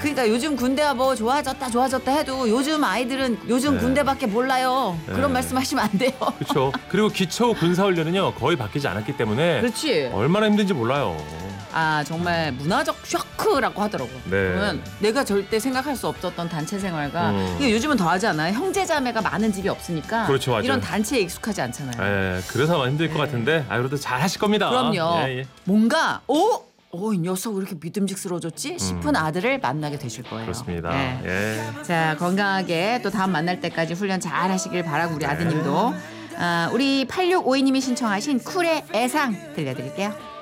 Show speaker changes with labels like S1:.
S1: 그러니까 요즘 군대가 뭐 좋아졌다 해도 요즘 아이들은 요즘
S2: 네.
S1: 군대밖에 몰라요.
S2: 네.
S1: 그런 말씀하시면 안 돼요.
S2: 그렇죠. 그리고 기초 군사훈련은요 거의 바뀌지 않았기 때문에
S1: 그렇지.
S2: 얼마나 힘든지 몰라요.
S1: 아 정말 문화적 쇼크라고 하더라고요.
S2: 네.
S1: 그러면 내가 절대 생각할 수 없었던 단체 생활과 이게 요즘은 더 하지 않아요? 형제자매가 많은 집이 없으니까
S2: 그렇죠, 맞아요.
S1: 이런 단체에 익숙하지 않잖아요.
S2: 예, 그래서 아마 힘들 것 같은데 그래도 잘 하실 겁니다.
S1: 그럼요.
S2: 예, 예.
S1: 뭔가 이 녀석 왜 이렇게 믿음직스러워졌지 싶은 아들을 만나게 되실 거예요.
S2: 그렇습니다.
S1: 네.
S2: 예.
S1: 자 건강하게 또 다음 만날 때까지 훈련 잘 하시길 바라고 우리 아드님도 우리 8652님이 신청하신 쿨의 애상 들려드릴게요.